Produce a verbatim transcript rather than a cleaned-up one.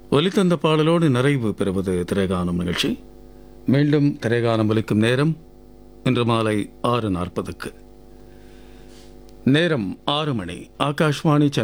ஒலித்தந்த பாடலோடு நிறைவு பெறுவது திரைகானம் நிகழ்ச்சி. மீண்டும் திரைகானம் ஒலிக்கும் நேரம் இன்று மாலை ஆறு நாற்பதுக்கு. நேரம் ஆறு மணி. ஆகாஷ்வாணி சென்னை.